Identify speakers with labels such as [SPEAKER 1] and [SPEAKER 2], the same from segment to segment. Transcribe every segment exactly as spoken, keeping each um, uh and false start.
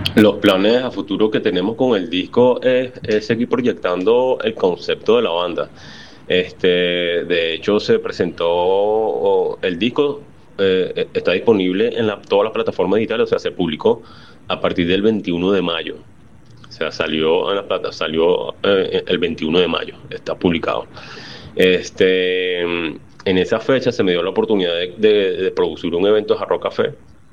[SPEAKER 1] Los planes a futuro que tenemos con el disco es, es seguir proyectando el concepto de la banda. Este, de hecho, se presentó o, el disco, eh, está disponible en la, todas las plataformas digitales, o sea, se publicó a partir del veintiuno de mayo. O sea, salió en la plata, salió eh, el veintiuno de mayo, está publicado. Este, en esa fecha se me dio la oportunidad de, de, de producir un evento de Jarro Café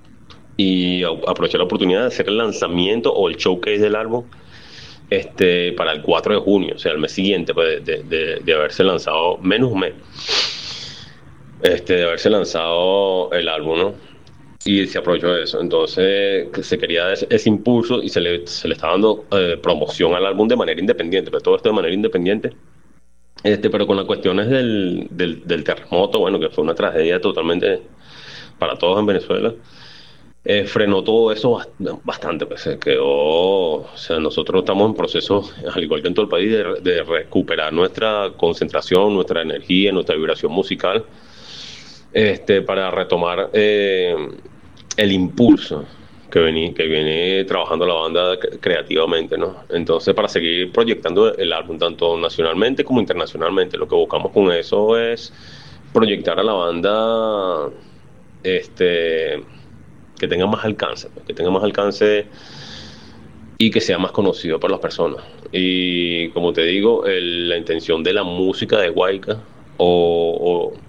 [SPEAKER 1] y a- aproveché la oportunidad de hacer el lanzamiento o el showcase del álbum este, para el cuatro de junio, o sea, el mes siguiente pues, de, de, de haberse lanzado, menos un mes, este, de haberse lanzado el álbum, ¿no? Y se aprovechó de eso. Entonces, que se quería ese, ese impulso y se le, se le está dando eh, promoción al álbum de manera independiente, pero todo esto de manera independiente. Este, pero con las cuestiones del, del, del terremoto, bueno, que fue una tragedia totalmente para todos en Venezuela, eh, frenó todo eso bast- bastante, pues se quedó, o sea, nosotros estamos en proceso, al igual que en todo el país, de, de recuperar nuestra concentración, nuestra energía, nuestra vibración musical, este, para retomar eh, el impulso que viene, que viene trabajando la banda cre- creativamente, ¿no? Entonces, para seguir proyectando el álbum, tanto nacionalmente como internacionalmente, lo que buscamos con eso es proyectar a la banda, este, que tenga más alcance, pues, que tenga más alcance y que sea más conocido por las personas. Y como te digo, el- la intención de la música de Guayca, o, o,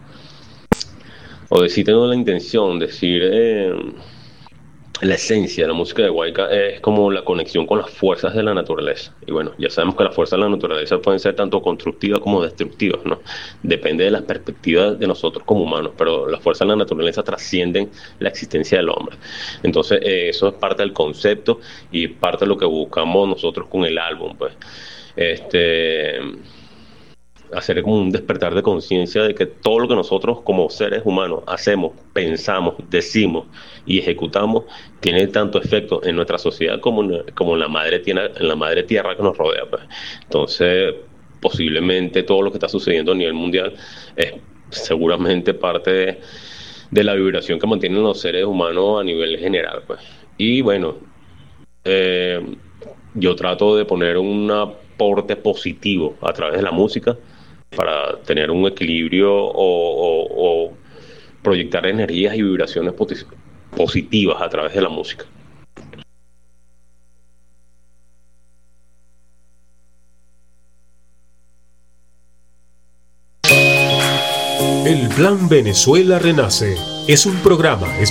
[SPEAKER 1] o decir, tengo la intención, decir, eh, la esencia de la música de Guayca es como la conexión con las fuerzas de la naturaleza. Y bueno, ya sabemos que las fuerzas de la naturaleza pueden ser tanto constructivas como destructivas, ¿no? Depende de las perspectivas de nosotros como humanos, pero las fuerzas de la naturaleza trascienden la existencia del hombre. Entonces, eh, eso es parte del concepto y parte de lo que buscamos nosotros con el álbum, pues. Este, hacer como un despertar de conciencia de que todo lo que nosotros como seres humanos hacemos, pensamos, decimos y ejecutamos tiene tanto efecto en nuestra sociedad como en, como en la madre tierra, en la madre tierra que nos rodea, pues. Entonces, posiblemente todo lo que está sucediendo a nivel mundial es seguramente parte de, de la vibración que mantienen los seres humanos a nivel general, pues. Y bueno, eh, yo trato de poner un aporte positivo a través de la música para tener un equilibrio o, o- o proyectar energías y vibraciones poti- positivas a través de la música.
[SPEAKER 2] El Plan Venezuela Renace es un programa